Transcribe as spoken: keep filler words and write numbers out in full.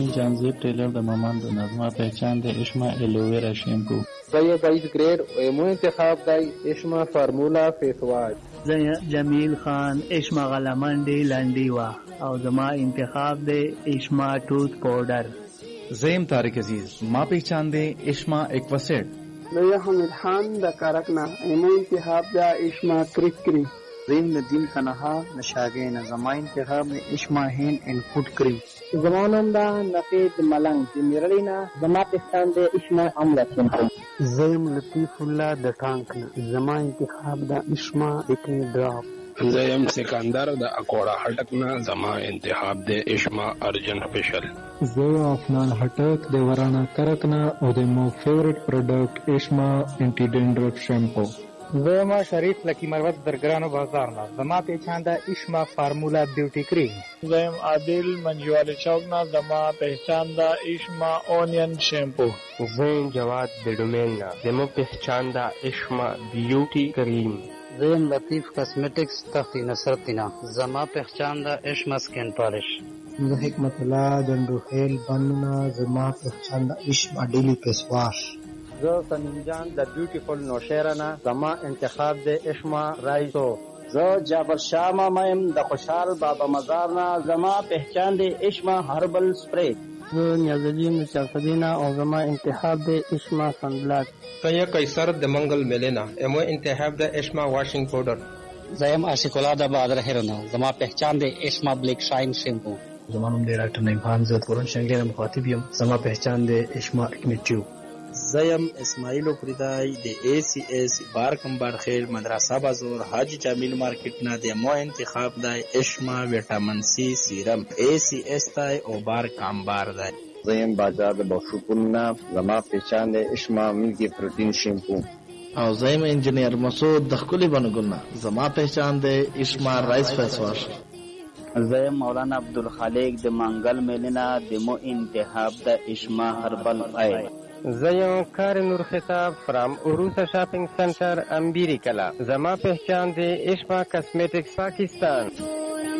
جانزیب ټیلر د ممند نظمه پہچان د اشما الوویرا شیمپو. زه بایس گریډ ایمو انتخاب دی اشما فارمولا فیس واش. زه جمیل خان اشما غلمنډي لنډي وا او زما انتخاب دی اشما ټوث پاوډر. زیم طارق عزیز ما پہچان دی اشما ایکواسیڈ. زه حمید خان د کارکنا ایمو انتخاب دی اشما کرکری. زیم ندیم کنها نشاگین زما انتخاب دی اشما هین ان فوڈ کریم. زمانم دا نفید ملنگ دی میرلینا زما پہچان دی اشما عملہ شیمپو. زیم لطیف اللہ د ټانکنا زما انتخاب دا اشما اکنی ډراپ. زیم سکندر د اکوڑا هټکنا زما انتخاب د اشما ارجن فشل. زه افنان هټک د ورانا کرکنا او د مو فیورټ پروډکټ اشما انټي ډینډرف شیمپو. زما شریف لکی مروت درګرانو بازار نه زما پہچان دا اشما فارمولا بیوټی کریم. زم عادل منجوال چوک نه زما پہچان دا اشما اونین شیمپو. زم جواد بیډومین نه زما پہچان دا اشما بیوټی کریم. زم لطیف کاسمیټکس تختی نصرتینا زما پہچان دا اشما سکن پالش. زه حکمت الله دندوخیل بننا زما پہچان دا اشما ډیلی فیس واش. زه سمیم جان د بیوټیفل نوشیرنا زما انتخاب د اشما رایسو. زه جابر شاه مایم د خوشحال بابا مزار نه زما پہچان د اشما هربل سپری. زه نیازالدین چافدینا او زما انتخاب د اشما سنبلاک. سید قیصر د منګل ملینا امو انتخاب د اشما واشنګ پاوډر. زم عاشق الله د بادر هرنا زما پہچان د اشما بلیک شاین شیمپو. زمانم د ډاکټر نعیم خان زه پورن شنګیر مخاطب یم زما پہچان د اشما اکمیټیو. زیم اسماعیل پریدای د ای سی ایس بار کمبار خیر مدرسه بازار حاجی جمیل مارکیټ نه د مو انتخاب دی اشما ویټامین سی سیرم ای سی ایس تای او بار کمبار دی. زیم بازار د بوشوپنا زما پہچان دی اشما ملکی پروتین شیمپو. او زیم انجینیر مسعود د خپل بنګونه زما پہچان دی اشما رائس فیس واش. زیم مولانا عبدالخالق د منګل ملینا د مو انتخاب د اشما هربل آیل. زیم کار نور خطاب فرام عروسا شاپنگ سنٹر امبیری کلا زما پہچان دے اشما کاسمیٹکس پاکستان.